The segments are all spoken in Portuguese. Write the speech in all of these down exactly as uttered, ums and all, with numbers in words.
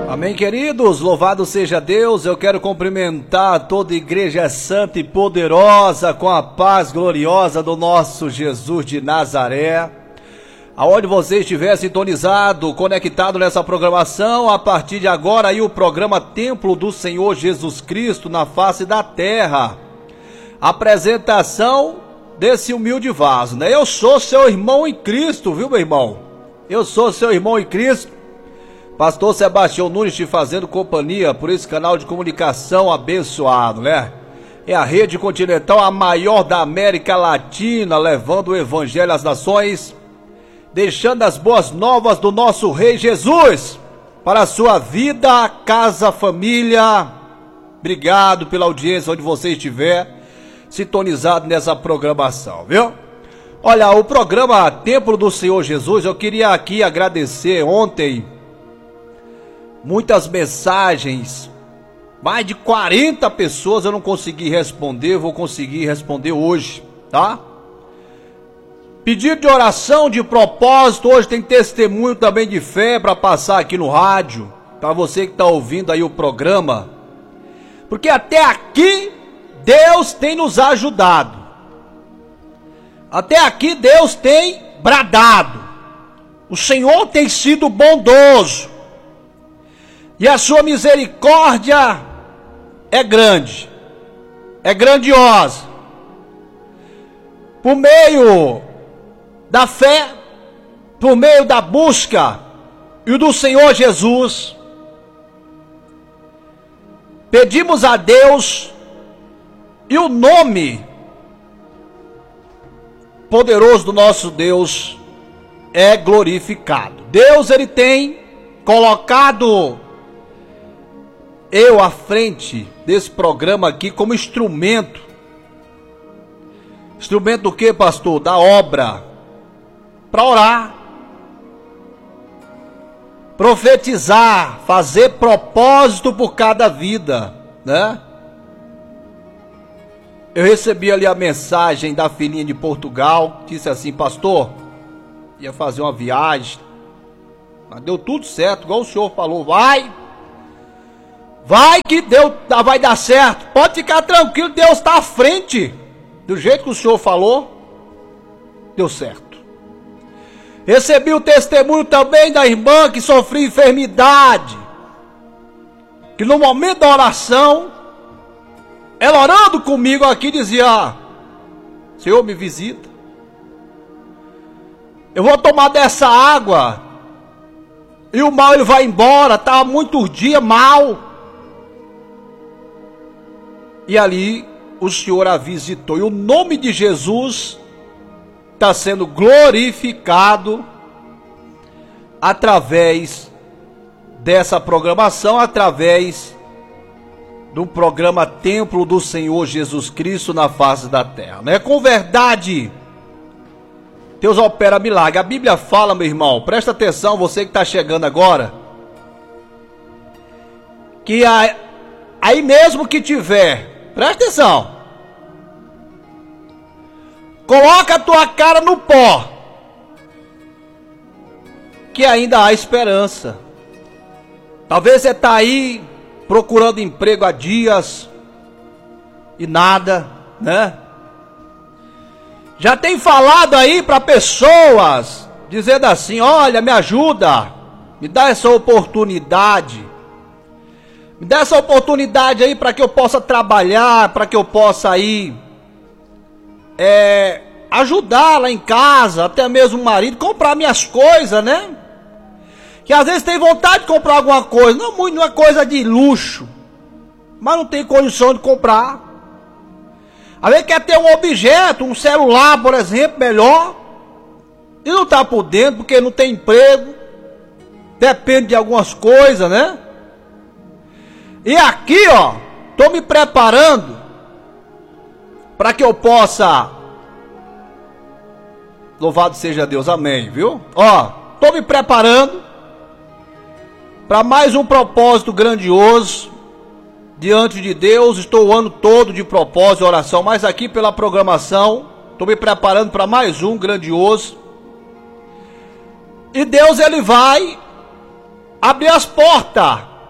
Amém, queridos, louvado seja Deus. Eu quero cumprimentar toda a igreja santa e poderosa com a paz gloriosa do nosso Jesus de Nazaré. Aonde você estiver sintonizado, conectado nessa programação, a partir de agora aí o programa Templo do Senhor Jesus Cristo na face da terra. Apresentação desse humilde vaso, né? Eu sou seu irmão em Cristo, viu, meu irmão? Eu sou seu irmão em Cristo. Pastor Sebastião Nunes te fazendo companhia por esse canal de comunicação abençoado, né? É a Rede Continental, a maior da América Latina, levando o evangelho às nações, deixando as boas novas do nosso Rei Jesus para a sua vida, casa, família. Obrigado pela audiência onde você estiver sintonizado nessa programação, viu? Olha, o programa Templo do Senhor Jesus, eu queria aqui agradecer ontem. Muitas mensagens, mais de quarenta pessoas eu não consegui responder, vou conseguir responder hoje, tá? Pedido de oração, de propósito, hoje tem testemunho também de fé para passar aqui no rádio, para você que está ouvindo aí o programa, porque até aqui Deus tem nos ajudado, até aqui Deus tem bradado, o Senhor tem sido bondoso, e a sua misericórdia é grande, é grandiosa. Por meio da fé, por meio da busca e do Senhor Jesus, pedimos a Deus e o nome poderoso do nosso Deus é glorificado. Deus, ele tem colocado eu à frente desse programa aqui como instrumento. Instrumento do que, pastor? Da obra. Para orar. Profetizar. Fazer propósito por cada vida, né? Eu recebi ali a mensagem da filhinha de Portugal. Disse assim: pastor, ia fazer uma viagem, mas deu tudo certo, igual o senhor falou. Vai! Vai que Deus vai dar certo. Pode ficar tranquilo, Deus está à frente. Do jeito que o senhor falou, deu certo. Recebi o testemunho também da irmã que sofreu enfermidade, que no momento da oração, ela orando comigo aqui dizia: Senhor, me visita. Eu vou tomar dessa água e o mal ele vai embora. Estava muitos dias mal. E ali o Senhor a visitou. E o nome de Jesus está sendo glorificado através dessa programação, através do programa Templo do Senhor Jesus Cristo na face da terra, né? Com verdade, Deus opera milagre. A Bíblia fala, meu irmão, presta atenção, você que está chegando agora, que a, aí mesmo que tiver, presta atenção, coloca a tua cara no pó, que ainda há esperança. Talvez você está aí procurando emprego há dias e nada, né? Já tem falado aí para pessoas, dizendo assim: olha, me ajuda, me dá essa oportunidade, me dá essa oportunidade aí para que eu possa trabalhar, para que eu possa aí é, ajudar lá em casa, até mesmo o marido, comprar minhas coisas, né? Que às vezes tem vontade de comprar alguma coisa, não muito, não é coisa de luxo, mas não tem condição de comprar. Às vezes quer ter um objeto, um celular, por exemplo, melhor, e não está podendo porque não tem emprego, depende de algumas coisas, né? E aqui, ó, estou me preparando para que eu possa, louvado seja Deus, amém, viu? Ó, estou me preparando para mais um propósito grandioso diante de Deus. Estou o ano todo de propósito e oração, mas aqui pela programação estou me preparando para mais um grandioso. E Deus, ele vai abrir as portas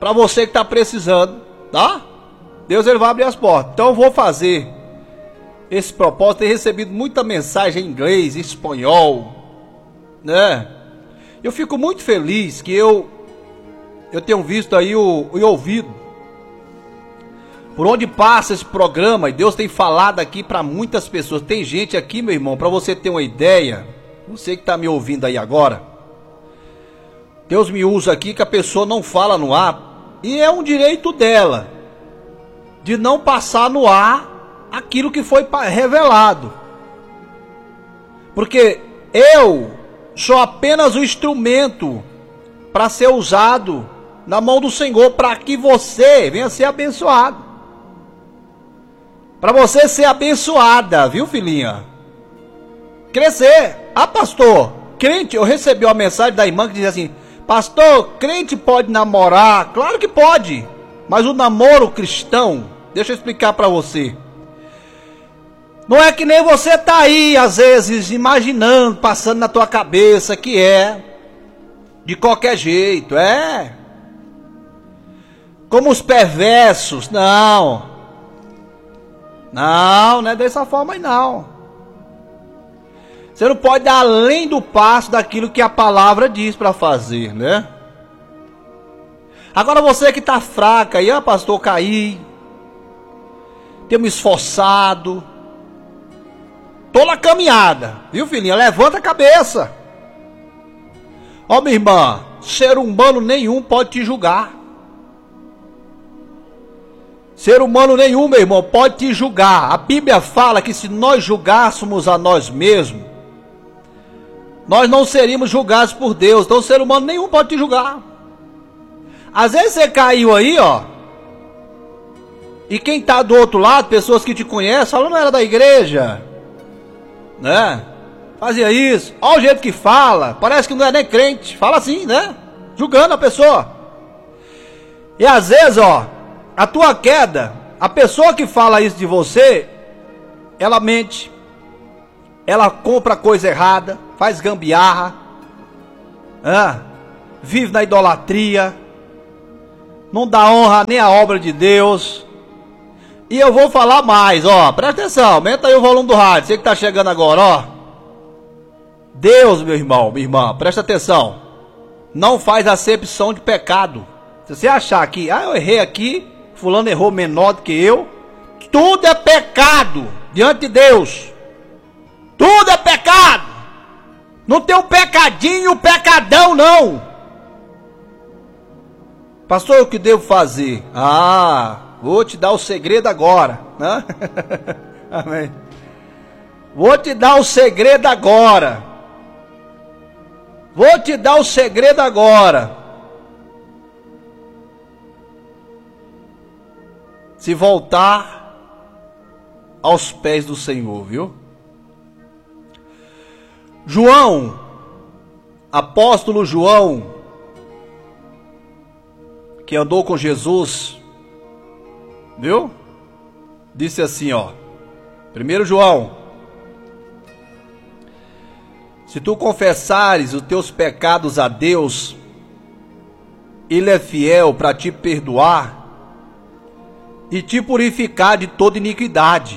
para você que está precisando, tá? Deus ele vai abrir as portas. Então eu vou fazer esse propósito. Tenho recebido muita mensagem em inglês, em espanhol, né? Eu fico muito feliz que eu eu tenho visto aí o, e ouvido por onde passa esse programa, e Deus tem falado aqui para muitas pessoas. Tem gente aqui, meu irmão, para você ter uma ideia, você que está me ouvindo aí agora, Deus me usa aqui que a pessoa não fala no ar, e é um direito dela de não passar no ar aquilo que foi revelado, porque eu sou apenas o instrumento para ser usado na mão do Senhor, para que você venha ser abençoado, para você ser abençoada, viu, filhinha? Crescer. Ah, pastor, crente, eu recebi uma mensagem da irmã que diz assim: pastor, crente pode namorar? Claro que pode, mas o namoro cristão, deixa eu explicar para você, não é que nem você tá aí, às vezes, imaginando, passando na tua cabeça que é de qualquer jeito, é como os perversos. Não, não, não é dessa forma aí não. Você não pode dar além do passo daquilo que a palavra diz para fazer, né? Agora você que tá fraca aí, ah, pastor, caí, tenho me esforçado, tô na caminhada, viu, filhinha? Levanta a cabeça. Ó, minha irmã, ser humano nenhum pode te julgar. Ser humano nenhum, meu irmão, pode te julgar. A Bíblia fala que se nós julgássemos a nós mesmos, nós não seríamos julgados por Deus. Então ser humano nenhum pode te julgar. Às vezes você caiu aí, ó, e quem tá do outro lado, pessoas que te conhecem, falam: não era da igreja, né? Fazia isso, olha o jeito que fala, parece que não é nem crente, fala assim, né? Julgando a pessoa. E às vezes, ó, a tua queda, a pessoa que fala isso de você, ela mente, ela compra coisa errada, faz gambiarra, ah, vive na idolatria, não dá honra nem à obra de Deus. E eu vou falar mais, ó, presta atenção, aumenta aí o volume do rádio, você que tá chegando agora, ó. Deus, meu irmão, minha irmã, presta atenção, não faz acepção de pecado. Se você achar que, ah, eu errei aqui, fulano errou menor do que eu, tudo é pecado diante de Deus. Tudo é pecado. Não tem um pecadinho, um pecadão, não. Pastor, o que devo fazer? Ah, vou te dar o segredo agora, né? Amém. Vou te dar o segredo agora. Vou te dar o segredo agora. Se voltar aos pés do Senhor, viu? João, apóstolo João, que andou com Jesus, viu? Disse assim, ó, primeiro João: se tu confessares os teus pecados a Deus, Ele é fiel para te perdoar e te purificar de toda iniquidade.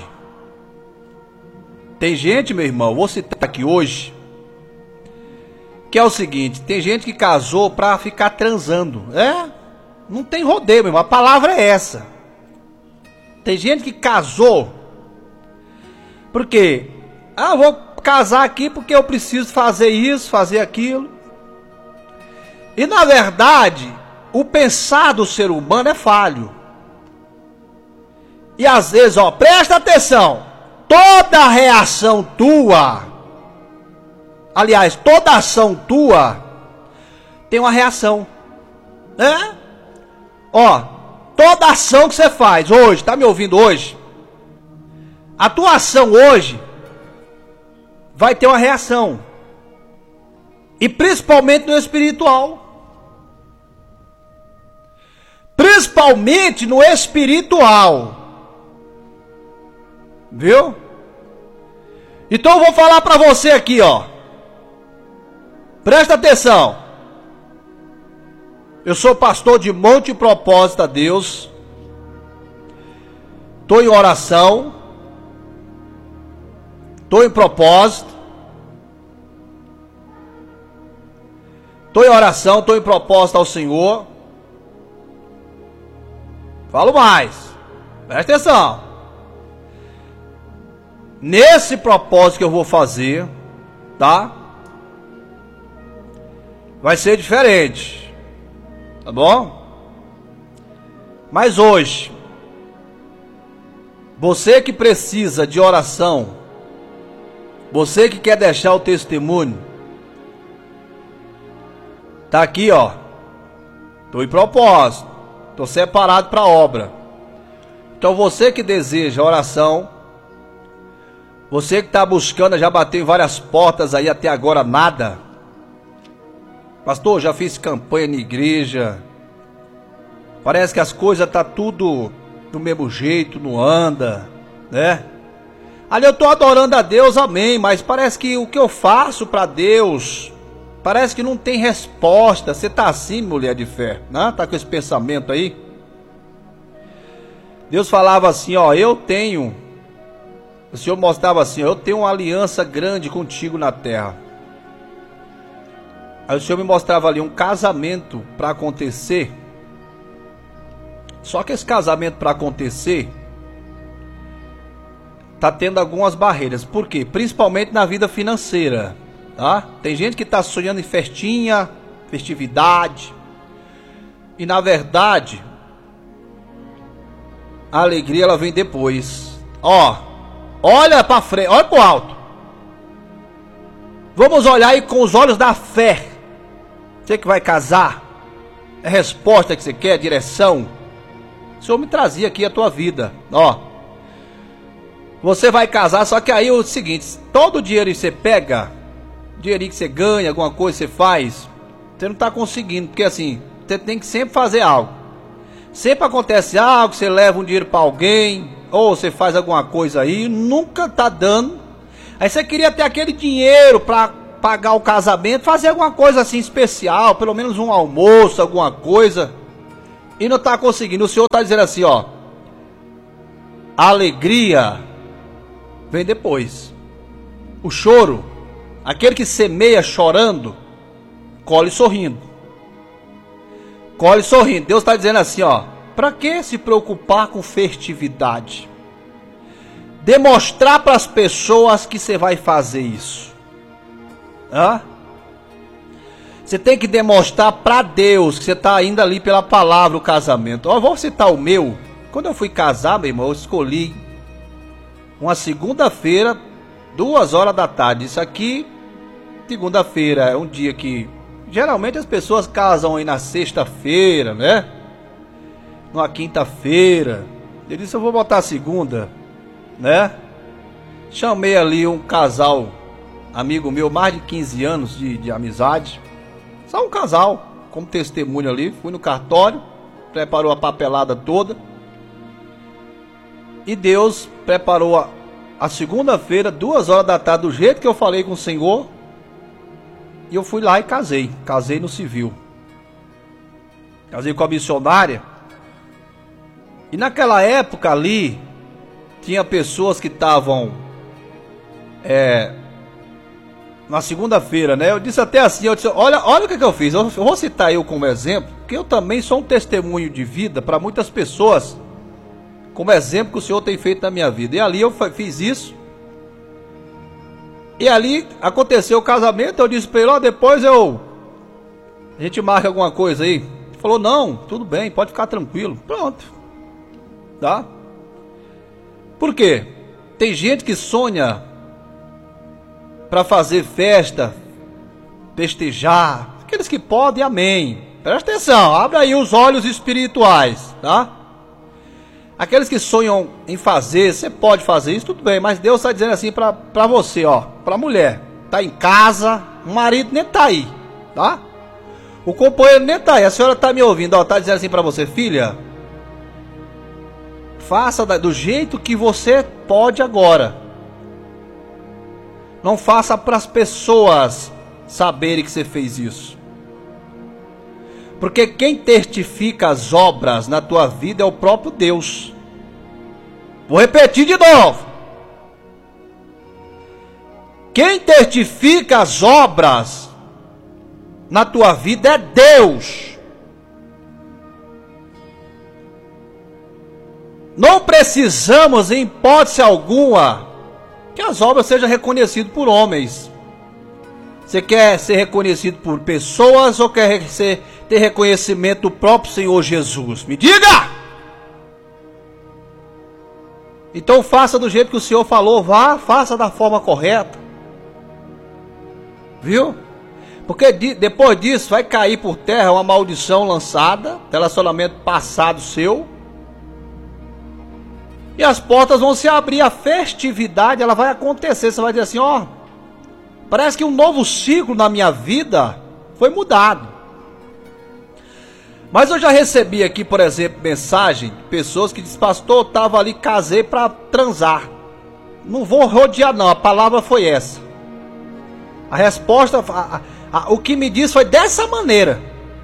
Tem gente, meu irmão, vou citar aqui hoje, que é o seguinte: tem gente que casou para ficar transando. É, não tem rodeio, meu irmão, a palavra é essa. Tem gente que casou porque, ah, vou casar aqui porque eu preciso fazer isso, fazer aquilo. E na verdade, o pensar do ser humano é falho. E às vezes, ó, presta atenção, toda reação tua, aliás, toda ação tua tem uma reação, né? Ó, toda ação que você faz hoje, tá me ouvindo hoje? A tua ação hoje vai ter uma reação. E principalmente no espiritual. Principalmente no espiritual. Viu? Então eu vou falar para você aqui, ó. Presta atenção. Eu sou pastor de monte de propósito a Deus. Estou em oração. Estou em propósito. Estou em oração, estou em propósito ao Senhor. Falo mais. Presta atenção. Nesse propósito que eu vou fazer, tá? Vai ser diferente. Tá bom? Mas hoje, você que precisa de oração, você que quer deixar o testemunho, tá aqui, ó. Tô em propósito. Tô separado para a obra. Então você que deseja oração, você que está buscando, já bateu em várias portas aí até agora nada. Pastor, já fiz campanha na igreja. Parece que as coisas tá tudo do mesmo jeito, não anda, né? Ali eu tô adorando a Deus, amém, mas parece que o que eu faço para Deus, parece que não tem resposta. Você tá assim, mulher de fé, né? Tá com esse pensamento aí? Deus falava assim, ó, eu tenho, o Senhor mostrava assim, ó, eu tenho uma aliança grande contigo na terra. Aí o Senhor me mostrava ali um casamento para acontecer. Só que esse casamento para acontecer tá tendo algumas barreiras. Por quê? Principalmente na vida financeira, tá? Tem gente que tá sonhando em festinha, festividade. E na verdade, a alegria ela vem depois. Ó, olha para frente, olha pro alto. Vamos olhar aí com os olhos da fé. Você que vai casar, é a resposta que você quer, a direção. O Senhor me trazia aqui a tua vida, ó. Você vai casar, só que aí é o seguinte, todo o dinheiro que você pega, dinheiro que você ganha, alguma coisa que você faz, você não está conseguindo, porque assim, você tem que sempre fazer algo. Sempre acontece algo, você leva um dinheiro para alguém, ou você faz alguma coisa aí, nunca tá dando. Aí você queria ter aquele dinheiro para pagar o casamento, fazer alguma coisa assim especial, pelo menos um almoço, alguma coisa, e não está conseguindo. O Senhor está dizendo assim, ó, a alegria vem depois. O choro, aquele que semeia chorando, colhe sorrindo. Colhe sorrindo. Deus está dizendo assim, ó, para que se preocupar com festividade? Demonstrar para as pessoas que você vai fazer isso. Hã? Você tem que demonstrar para Deus que você está indo ali pela palavra, o casamento. Ó, vou citar o meu. Quando eu fui casar, meu irmão, eu escolhi uma segunda-feira, duas horas da tarde. Isso aqui, segunda-feira, é um dia que geralmente as pessoas casam aí na sexta-feira, né? Numa quinta-feira. Eu disse, eu vou botar a segunda, né? Chamei ali um casal, amigo meu, mais de quinze anos de, de amizade. Só um casal, como testemunho ali. Fui no cartório, preparou a papelada toda. E Deus preparou a, a segunda-feira, duas horas da tarde, do jeito que eu falei com o Senhor. E eu fui lá e casei. Casei no civil. Casei com a missionária. E naquela época ali, tinha pessoas que estavam... É... Na segunda-feira, né? Eu disse até assim, eu disse, olha, olha o que, que eu fiz. Eu, eu vou citar eu como exemplo, porque eu também sou um testemunho de vida para muitas pessoas, como exemplo que o Senhor tem feito na minha vida. E ali eu fiz isso. E ali aconteceu o casamento. Eu disse para ele, ó, depois eu a gente marca alguma coisa aí. Ele falou, não, tudo bem, pode ficar tranquilo. Pronto. Tá? Por quê? Tem gente que sonha para fazer festa, festejar, aqueles que podem, amém. Presta atenção, abre aí os olhos espirituais, tá? Aqueles que sonham em fazer, você pode fazer isso, tudo bem, mas Deus está dizendo assim para para você, ó, para a mulher, tá em casa, o marido nem tá aí, tá? O companheiro nem tá aí, a senhora tá me ouvindo, ó, tá dizendo assim para você, filha, faça do jeito que você pode agora. Não faça para as pessoas saberem que você fez isso. Porque quem testifica as obras na tua vida é o próprio Deus. Vou repetir de novo. Quem testifica as obras na tua vida é Deus. Não precisamos, em hipótese alguma, que as obras sejam reconhecidas por homens. Você quer ser reconhecido por pessoas ou quer ser, ter reconhecimento do próprio Senhor Jesus? Me diga! Então faça do jeito que o Senhor falou, vá, faça da forma correta. Viu? Porque de, depois disso vai cair por terra uma maldição lançada, relacionamento passado seu. E as portas vão se abrir, a festividade ela vai acontecer. Você vai dizer assim, ó, parece que um novo ciclo na minha vida foi mudado. Mas eu já recebi aqui, por exemplo, mensagem de pessoas que dizem, pastor, eu estava ali, casei para transar. Não vou rodear não, a palavra foi essa. A resposta, a, a, o que me disse foi dessa maneira.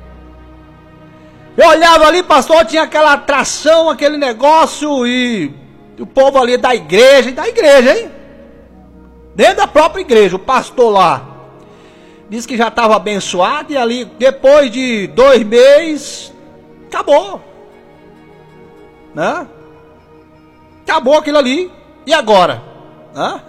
Eu olhava ali, pastor, tinha aquela atração, aquele negócio e o povo ali da igreja, da igreja, hein? Dentro da própria igreja, o pastor lá disse que já estava abençoado e ali, depois de dois meses, acabou. Né? Acabou aquilo ali. E agora? Né?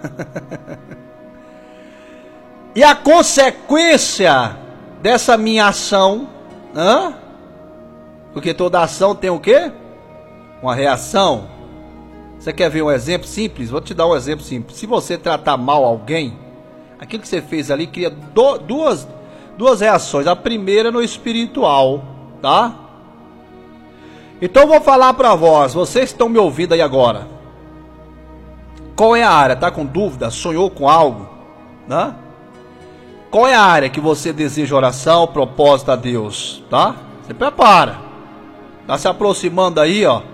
E a consequência dessa minha ação, né? Porque toda ação tem o quê? Uma reação. Você quer ver um exemplo simples? Vou te dar um exemplo simples. Se você tratar mal alguém, aquilo que você fez ali cria do, duas, duas reações. A primeira no espiritual, tá? Então eu vou falar para vós, vocês estão me ouvindo aí agora. Qual é a área? Tá com dúvida? Sonhou com algo? Né? Qual é a área que você deseja oração, propósito a Deus? Tá? Você prepara. Tá se aproximando aí, ó.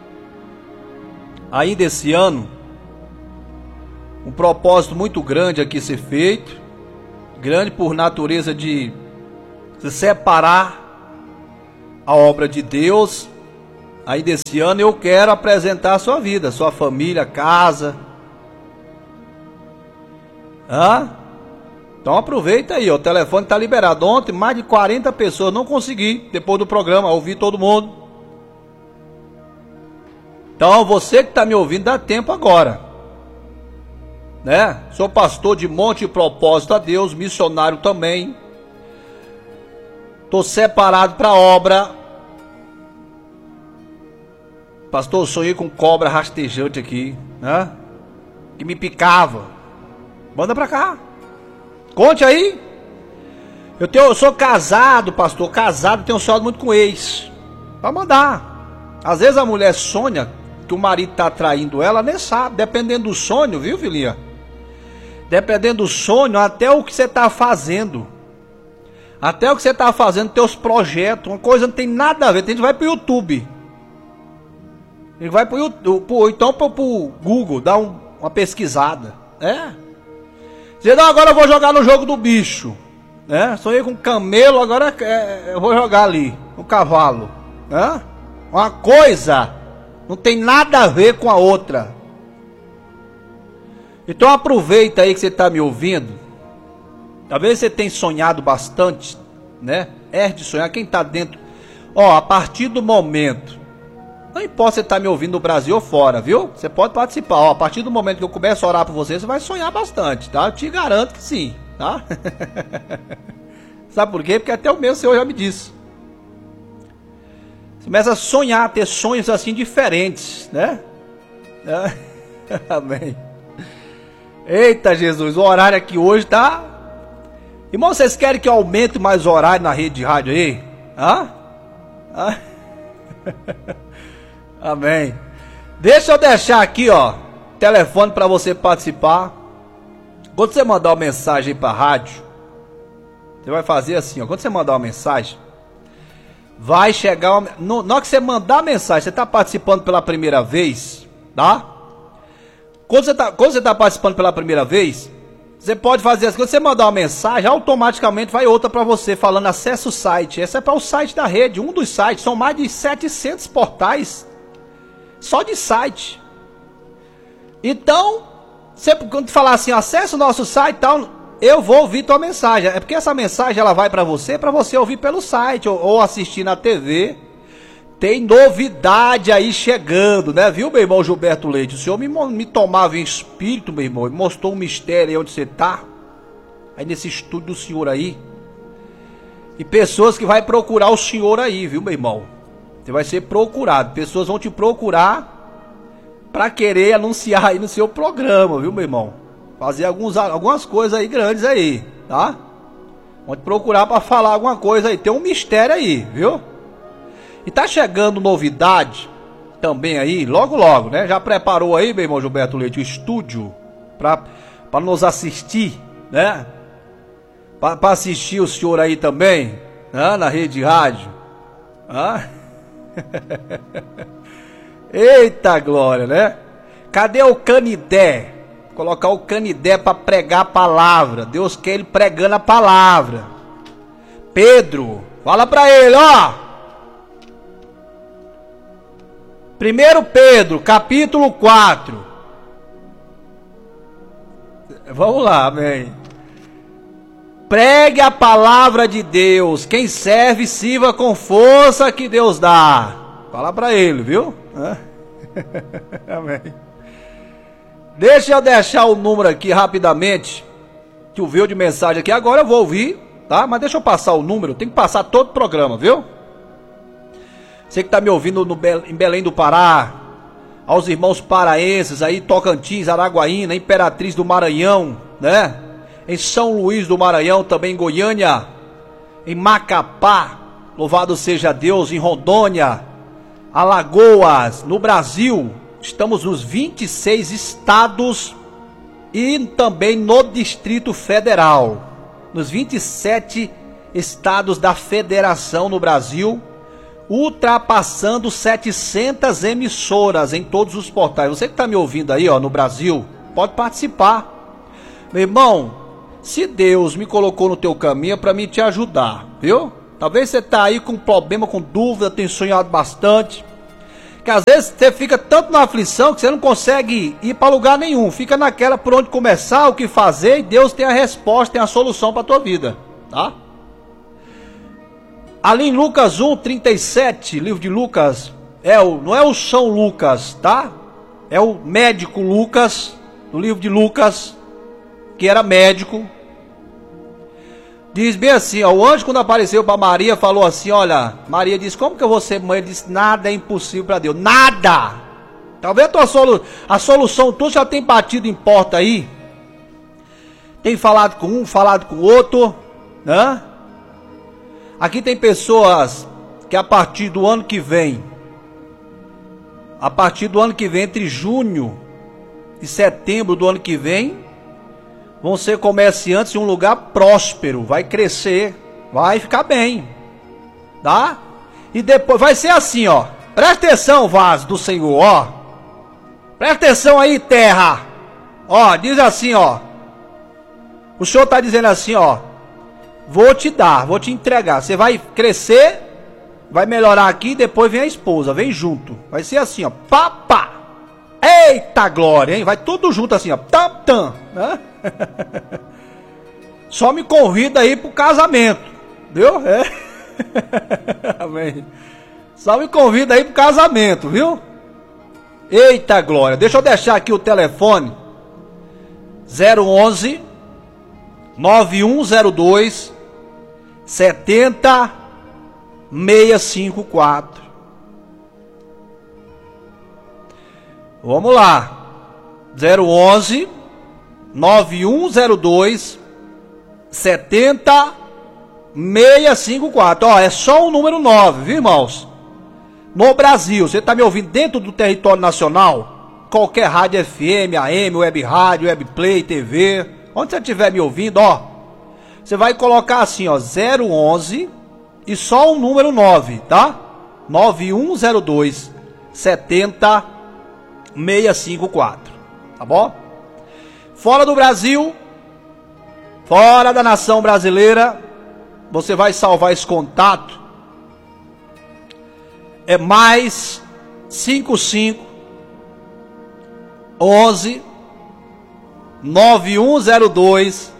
Ainda esse ano, um propósito muito grande aqui ser feito, grande por natureza de se separar a obra de Deus. Aí desse ano eu quero apresentar a sua vida, sua família, casa. Hã? Então aproveita aí, ó, o telefone está liberado. Ontem mais de quarenta pessoas, não consegui, depois do programa, ouvir todo mundo. Então você que está me ouvindo, dá tempo agora. Né? Sou pastor de monte de propósito a Deus, missionário também. Estou separado para a obra. Pastor, sonhei com cobra rastejante aqui, né? Que me picava. Manda para cá. Conte aí. Eu, tenho, eu sou casado, pastor, casado, tenho sonhado muito com ex. Para mandar. Às vezes a mulher sonha que o marido está traindo ela, nem sabe, dependendo do sonho, viu, filhinha? Dependendo do sonho, até o que você está fazendo. Até o que você está fazendo, teus projetos, uma coisa não tem nada a ver. A gente vai para o YouTube. Ele vai para o YouTube, então para o Google, dá um, uma pesquisada. É. Você não, agora eu vou jogar no jogo do bicho. É. Sonhei com camelo, agora é, eu vou jogar ali, no cavalo. É. Uma coisa não tem nada a ver com a outra. Então aproveita aí que você está me ouvindo. Talvez você tenha sonhado bastante, né? É de sonhar, quem está dentro. Ó, a partir do momento, não importa se você está me ouvindo no Brasil ou fora, viu? Você pode participar. Ó, a partir do momento que eu começo a orar por você, você vai sonhar bastante, tá? Eu te garanto que sim, tá? Sabe por quê? Porque até o meu Senhor já me disse. Você começa a sonhar, a ter sonhos assim diferentes, né? É. Amém. Eita Jesus, o horário aqui hoje tá... Irmão, vocês querem que eu aumente mais o horário na rede de rádio aí? Hã? Hã? Amém. Deixa eu deixar aqui, ó, telefone para você participar. Quando você mandar uma mensagem para a rádio, você vai fazer assim, ó. Quando você mandar uma mensagem, vai chegar uma... no, na hora que você mandar a mensagem, você está participando pela primeira vez, tá? Quando você está quando você tá participando pela primeira vez, Você pode fazer assim, quando você mandar uma mensagem, automaticamente vai outra para você, falando acesse o site. Essa é para o site da rede, um dos sites. São mais de setecentos portais, só de site. Então, você, quando falar assim, acesse o nosso site e tal, eu vou ouvir tua mensagem. É porque essa mensagem ela vai para você, para você ouvir pelo site ou, ou assistir na T V. Tem novidade aí chegando, né? Viu, meu irmão Gilberto Leite? O senhor me, me tomava em espírito, meu irmão, e mostrou um mistério aí onde você tá. Aí nesse estúdio do senhor aí. E pessoas que vai procurar o senhor aí, viu, meu irmão? Você vai ser procurado. Pessoas vão te procurar pra querer anunciar aí no seu programa, viu, meu irmão? Fazer alguns, algumas coisas aí grandes aí, tá? Vão te procurar pra falar alguma coisa aí. Tem um mistério aí, viu? E tá chegando novidade também aí, logo logo, né? Já preparou aí, meu irmão Gilberto Leite, o estúdio pra, pra nos assistir, né? Pra, pra assistir o senhor aí também, né? Na rede rádio. Ah? Eita glória, né? Cadê o Canidé? Colocar o Canidé pra pregar a palavra. Deus quer ele pregando a palavra. Pedro, fala pra ele, ó. primeiro Pedro, capítulo quatro. Vamos lá, amém. Pregue a palavra de Deus. Quem serve, sirva com força que Deus dá. Fala pra ele, viu? Amém. Deixa eu deixar o número aqui rapidamente. Que o veio de mensagem aqui. Agora eu vou ouvir, tá? Mas deixa eu passar o número. Tem que passar todo o programa, viu? Você que está me ouvindo no Be- em Belém do Pará, aos irmãos paraenses aí, Tocantins, Araguaína, Imperatriz do Maranhão, né? Em São Luís do Maranhão, também em Goiânia, em Macapá, louvado seja Deus, em Rondônia, Alagoas, no Brasil, estamos nos vinte e seis estados e também no Distrito Federal, nos vinte e sete estados da federação no Brasil, ultrapassando setecentas emissoras em todos os portais. Você que está me ouvindo aí, ó, no Brasil, pode participar. Meu irmão, se Deus me colocou no teu caminho é para mim te ajudar, viu? Talvez você está aí com problema, com dúvida, tem sonhado bastante. Que às vezes você fica tanto na aflição que você não consegue ir para lugar nenhum. Fica naquela por onde começar, o que fazer, e Deus tem a resposta, tem a solução para a tua vida, tá? Ali em Lucas um, trinta e sete, livro de Lucas, é o, não é o São Lucas, tá? É o médico Lucas, do livro de Lucas, que era médico. Diz bem assim, ó, o anjo quando apareceu para Maria, falou assim, olha, Maria disse, como que eu vou ser mãe? Ele disse, nada é impossível para Deus, nada! Talvez a, tua solu a solução tua já tem batido em porta aí, tem falado com um, falado com o outro, né? Aqui tem pessoas que a partir do ano que vem, a partir do ano que vem, entre junho e setembro do ano que vem, vão ser comerciantes em um lugar próspero, vai crescer, vai ficar bem, tá? E depois vai ser assim, ó, presta atenção, vaso do Senhor, ó, presta atenção aí, terra, ó, diz assim, ó, o Senhor está dizendo assim, ó, vou te dar, vou te entregar. Você vai crescer, vai melhorar aqui, depois vem a esposa, vem junto. Vai ser assim, ó, pá, pá. Eita glória, hein? Vai tudo junto assim, ó, tam, tam, né? Só me convida aí pro casamento, viu? É. Amém. Só me convida aí pro casamento, viu? Eita glória. Deixa eu deixar aqui o telefone. zero onze, nove um zero dois, setenta, seiscentos e cinquenta e quatro. Vamos lá. zero onze, nove um zero dois, setenta, seiscentos e cinquenta e quatro. Ó, é só o número nove, viu, irmãos? No Brasil, você está me ouvindo dentro do território nacional? Qualquer rádio F M, A M, web rádio, web play, T V, onde você estiver me ouvindo, ó, você vai colocar assim, ó, zero onze e só o número nove, tá? nove um zero dois, setenta, seiscentos e cinquenta e quatro, tá bom? Fora do Brasil, fora da nação brasileira, você vai salvar esse contato. É mais cinco cinco onze nove um zero dois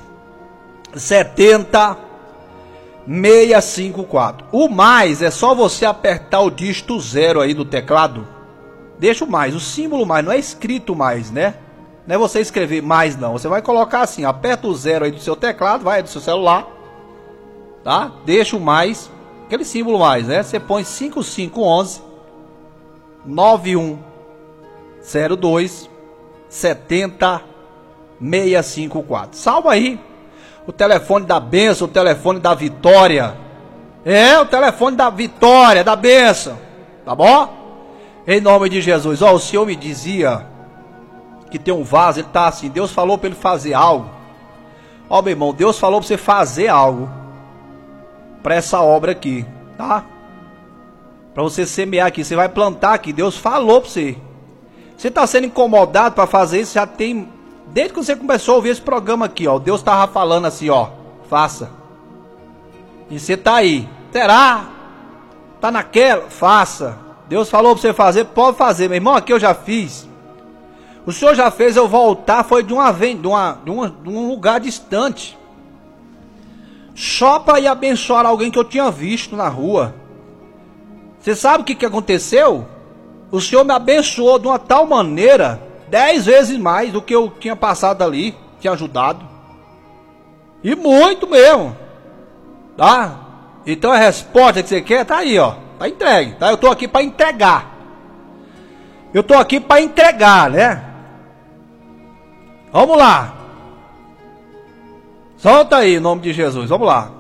setenta seis cinco quatro. O mais é só você apertar o dígito zero aí do teclado. Deixa o mais, o símbolo mais, não é escrito mais, né? Não é você escrever mais não, você vai colocar assim, aperta o zero aí do seu teclado, vai do seu celular, tá? Deixa o mais, aquele símbolo mais, né? Você põe cinco cinco onze nove um zero dois setenta seis cinco quatro. Salva aí o telefone da bênção, o telefone da vitória. É, o telefone da vitória, da bênção, tá bom? Em nome de Jesus. Ó, o Senhor me dizia que tem um vaso, ele tá assim, Deus falou para ele fazer algo. Ó, meu irmão, Deus falou para você fazer algo para essa obra aqui, tá? Para você semear aqui, você vai plantar aqui, Deus falou para você. Você tá sendo incomodado para fazer isso, já tem, desde que você começou a ouvir esse programa aqui, ó, Deus tava falando assim, ó, faça. E você tá aí, será? Tá naquela? Faça. Deus falou para você fazer, pode fazer, meu irmão, aqui eu já fiz. O Senhor já fez eu voltar, foi de uma vez, de, uma, de, uma, de um lugar distante. Só para ir abençoar alguém que eu tinha visto na rua. Você sabe o que, que aconteceu? O Senhor me abençoou de uma tal maneira, dez vezes mais do que eu tinha passado ali, tinha ajudado. E muito mesmo. Tá? Então a resposta que você quer tá aí, ó. Tá entregue, tá? Eu tô aqui para entregar. Eu tô aqui para entregar, né? Vamos lá. Solta aí, em nome de Jesus. Vamos lá.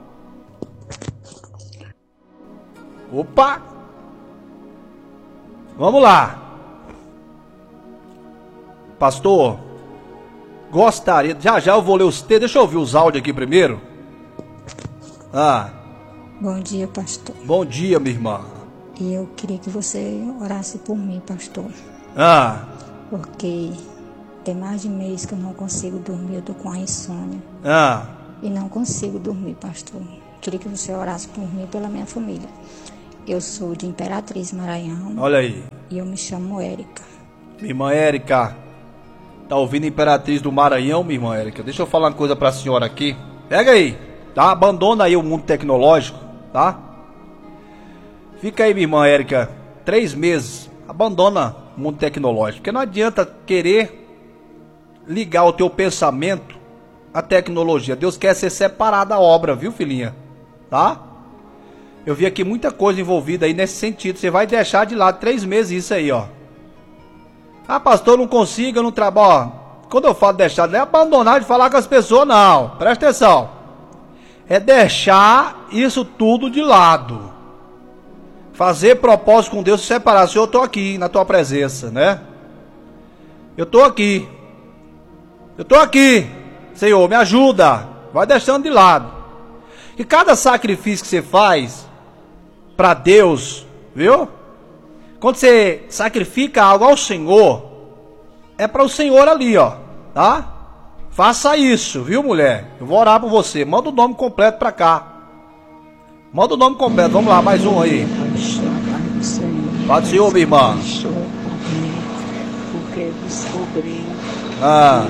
Opa. Vamos lá. Pastor, gostaria... Já já eu vou ler os textos. Deixa eu ouvir os áudios aqui primeiro. Ah. Bom dia, pastor. Bom dia, minha irmã. E eu queria que você orasse por mim, pastor. Ah. Porque tem mais de mês que eu não consigo dormir, eu tô com a insônia. Ah. E não consigo dormir, pastor. Queria que você orasse por mim e pela minha família. Eu sou de Imperatriz, Maranhão. Olha aí. E eu me chamo Érica. Minha irmã Érica. Tá ouvindo Imperatriz do Maranhão, minha irmã Érica? Deixa eu falar uma coisa pra senhora aqui. Pega aí, tá? Abandona aí o mundo tecnológico, tá? Fica aí, minha irmã Érica, três meses. Abandona o mundo tecnológico. Porque não adianta querer ligar o teu pensamento à tecnologia. Deus quer ser separado da obra, viu, filhinha? Tá? Eu vi aqui muita coisa envolvida aí nesse sentido. Você vai deixar de lado três meses isso aí, ó. Ah, pastor, eu não consigo, eu não trabalho. Quando eu falo deixar, não é abandonar de falar com as pessoas, não. Presta atenção. É deixar isso tudo de lado. Fazer propósito com Deus, se separar. Senhor, eu estou aqui na tua presença, né? Eu estou aqui. Eu estou aqui. Senhor, me ajuda. Vai deixando de lado. E cada sacrifício que você faz para Deus, viu? Quando você sacrifica algo ao Senhor, é para o Senhor ali, ó, tá? Faça isso, viu, mulher? Eu vou orar por você. Manda o nome completo para cá. Manda o nome completo. Vamos lá, mais um aí. Pode do Senhor, minha irmã. Porque descobri Ah.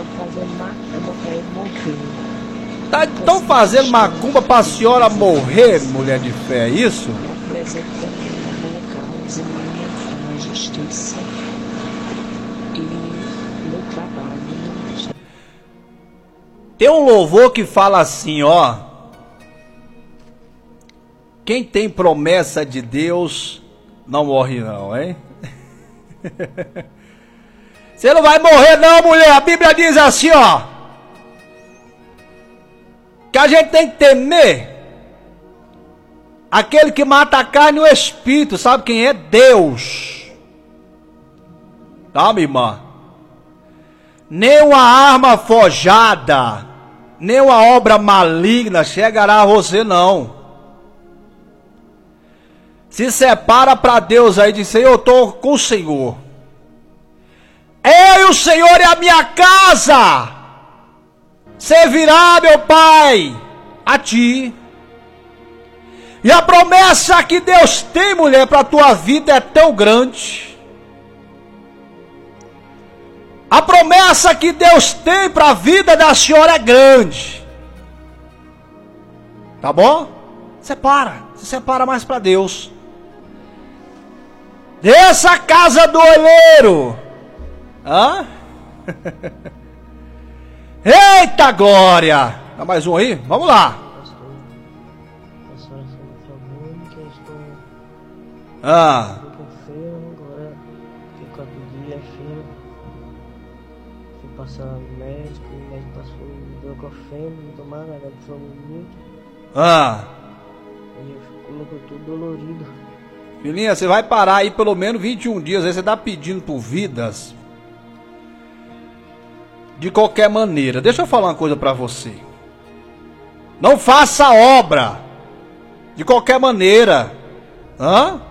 que estão fazendo macumba para a senhora morrer. Estão fazendo macumba para a senhora morrer, mulher de fé, é isso? Apresentando a minha causa, a minha justiça e no trabalho. Tem um louvor que fala assim, ó. Quem tem promessa de Deus não morre não, hein? Você não vai morrer não, mulher. A Bíblia diz assim, ó. Que a gente tem que temer aquele que mata a carne e o espírito. Sabe quem é? Deus. Tá, minha irmã? Nem uma arma forjada, nem uma obra maligna chegará a você, não. Se separa para Deus aí, diz: Senhor, eu estou com o Senhor. Eu e o Senhor e a minha casa servirá, meu Pai, a ti. E a promessa que Deus tem, mulher, para a tua vida é tão grande. A promessa que Deus tem para a vida da senhora é grande. Tá bom? Separa, se separa mais para Deus. Dessa casa do olheiro. Hã? Eita glória! Dá mais um aí? Vamos lá. A senhora falou pra mim que eu estou Ah. enfermo, agora fiquei quatro dias enfermo. Fui passar no médico, o médico passou ibuprofeno, não tomar nada, foi muito. Ah. Aí eu colocou tudo dolorido. Filhinha, você vai parar aí pelo menos vinte e um dias. Aí você tá pedindo por vidas. De qualquer maneira. Deixa eu falar uma coisa pra você. Não faça obra. De qualquer maneira. Hã?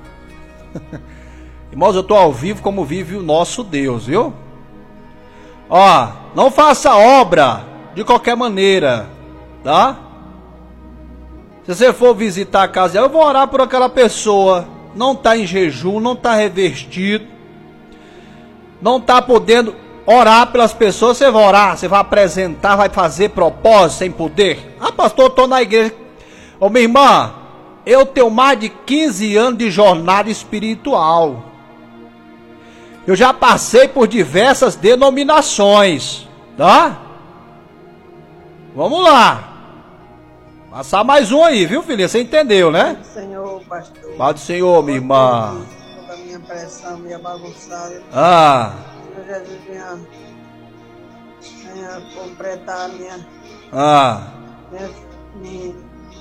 Irmãos, eu tô ao vivo como vive o nosso Deus, viu? Ó, não faça obra de qualquer maneira. Tá? Se você for visitar a casa, eu vou orar por aquela pessoa. Não está em jejum, não está revestido. Não está podendo orar pelas pessoas. Você vai orar, você vai apresentar, vai fazer propósito sem poder. Ah, pastor, eu estou na igreja. Ô, minha irmã, eu tenho mais de quinze anos de jornada espiritual. Eu já passei por diversas denominações. Tá? Vamos lá. Passar mais um aí, viu, filha? Você entendeu, né? Pai do Senhor, pastor. Pai do Senhor, minha irmã. Toda a minha pressão, minha bagunçada. Ah, Senhor Jesus, venha, venha completar a minha, ah. minha, minha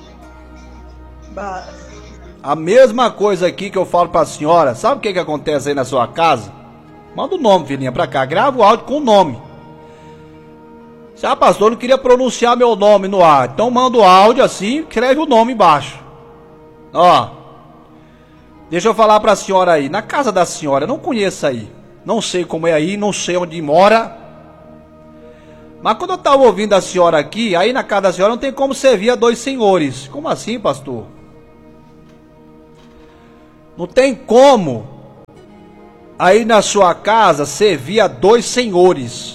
ba- A mesma coisa aqui que eu falo pra senhora. Sabe o que que acontece aí na sua casa? Manda o nome, filhinha, pra cá. Grava o áudio com o nome. Ah, pastor, eu não queria pronunciar meu nome no ar. Então manda o áudio assim, escreve o nome embaixo. Ó. Deixa eu falar pra senhora aí. Na casa da senhora, eu não conheço aí. Não sei como é aí, não sei onde mora. Mas quando eu tava ouvindo a senhora aqui, aí na casa da senhora não tem como servir a dois senhores. Como assim, pastor? Não tem como aí na sua casa servir a dois senhores.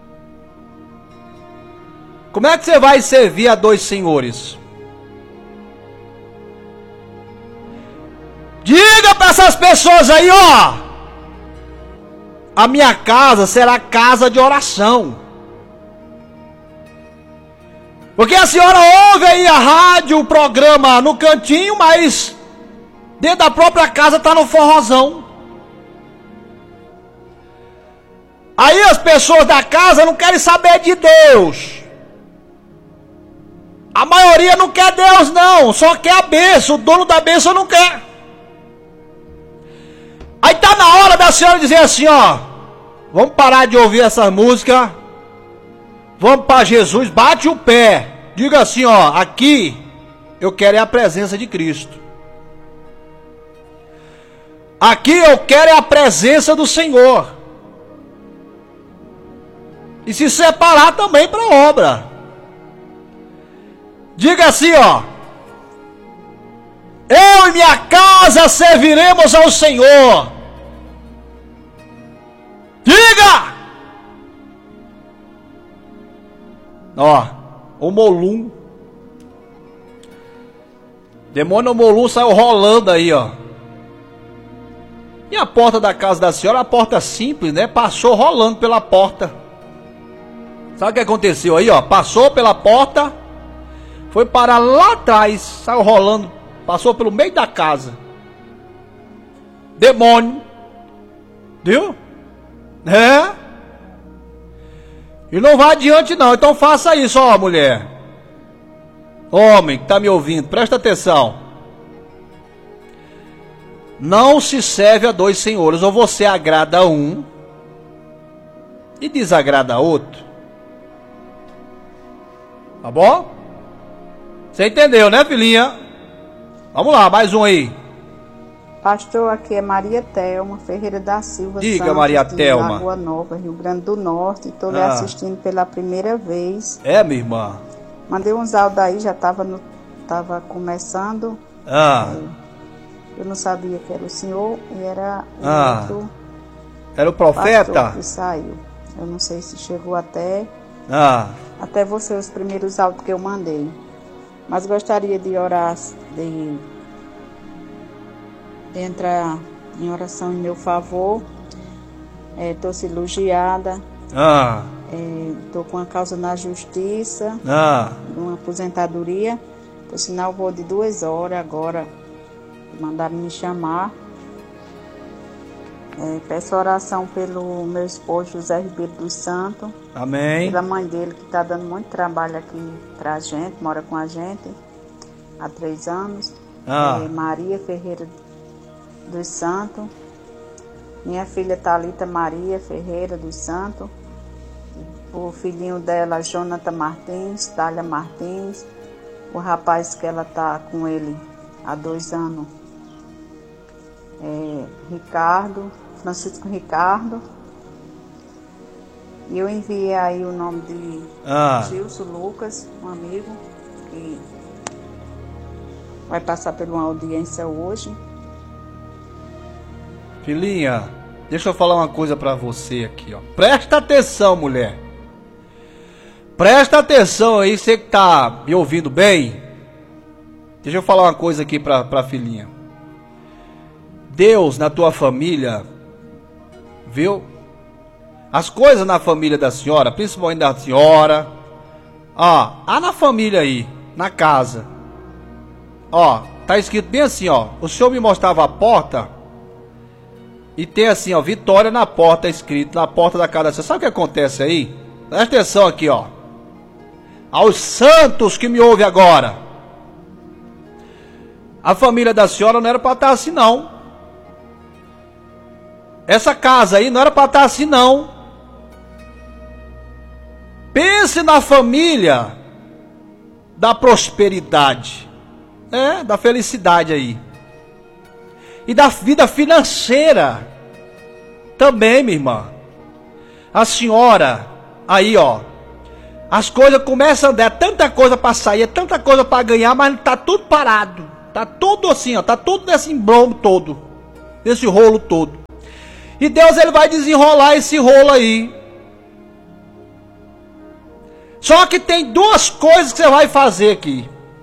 Como é que você vai servir a dois senhores? Diga para essas pessoas aí, ó. A minha casa será casa de oração. Porque a senhora ouve aí a rádio, o programa no cantinho, mas dentro da própria casa tá no forrozão. Aí as pessoas da casa não querem saber de Deus. A maioria não quer Deus não, só quer a bênção, o dono da bênção não quer. Aí tá na hora da senhora dizer assim, ó, vamos parar de ouvir essa música, vamos para Jesus, bate o pé, diga assim, ó, aqui eu quero é a presença de Cristo. Aqui eu quero é a presença do Senhor. E se separar também para a obra. Diga assim, ó. Eu e minha casa serviremos ao Senhor. Diga! Ó, o Molum. Demônio Molum saiu rolando aí, ó. E a porta da casa da senhora, a porta simples, né? Passou rolando pela porta. Sabe o que aconteceu aí, ó? Passou pela porta, foi parar lá atrás, saiu rolando, passou pelo meio da casa. Demônio. Viu? É? E não vai adiante não, então faça isso, ó, mulher. Homem que tá me ouvindo, presta atenção. Não se serve a dois senhores, ou você agrada a um e desagrada a outro. Tá bom? Você entendeu, né, filhinha? Vamos lá, mais um aí. Pastor, aqui é Maria Thelma Ferreira da Silva. Diga, Santos, Maria de Thelma. Lagoa Nova, Rio Grande do Norte. Estou lhe Ah. assistindo pela primeira vez. É, minha irmã? Mandei uns áudios aí, já estava no, tava começando. Ah, Eu não sabia que era o senhor e era o Ah. outro era o pastor profeta? que saiu. Eu não sei se chegou até, Ah, até você os primeiros áudios que eu mandei. Mas gostaria de orar, de, de entrar em oração em meu favor. Estou cirurgiada, ah, estou com a causa na justiça, ah. uma aposentadoria. Por sinal, vou de duas horas agora. Mandaram me chamar. É, peço oração pelo meu esposo José Ribeiro dos Santos, Amém. pela mãe dele que está dando muito trabalho aqui pra gente, mora com a gente há três anos. Ah. É, Maria Ferreira dos Santos, minha filha Thalita Maria Ferreira dos Santos, o filhinho dela Jonathan Martins, Thalia Martins, o rapaz que ela tá com ele há dois anos, é, Ricardo, Francisco Ricardo. E eu enviei aí o nome de Ah. Gilson Lucas, um amigo, que vai passar por uma audiência hoje. Filhinha, deixa eu falar uma coisa pra você aqui, ó. Presta atenção, mulher. Presta atenção aí, você que tá me ouvindo bem. Deixa eu falar uma coisa aqui pra, pra filhinha. Deus na tua família, viu? As coisas na família da senhora, principalmente da senhora. Ó, há na família aí, na casa. Ó, tá escrito bem assim, ó. O senhor me mostrava a porta e tem assim, ó, Vitória na porta escrito, na porta da casa da senhora. Sabe o que acontece aí? Presta atenção aqui, ó. Aos santos que me ouvem agora. A família da senhora não era para estar assim, não. Essa casa aí não era para estar assim, não. Pense na família da prosperidade, é, da felicidade aí. E da vida financeira também, minha irmã. A senhora, aí ó, as coisas começam a andar, é tanta coisa para sair, é tanta coisa para ganhar, mas tá tudo parado. Tá tudo assim, ó, tá tudo nesse embrombo todo, nesse rolo todo. E Deus, ele vai desenrolar esse rolo aí. Só que tem duas coisas que você vai fazer aqui.